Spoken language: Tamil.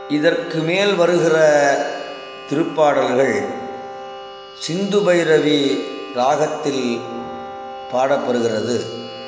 இதற்கு மேல் வருகிற திருப்பாடல்கள் சிந்து பைரவி ராகத்தில் பாடப்படுகிறது.